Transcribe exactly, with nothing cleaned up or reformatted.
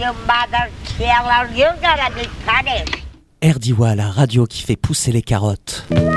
your mother kill you gonna be punished. R D I W A, la radio qui fait pousser les carottes.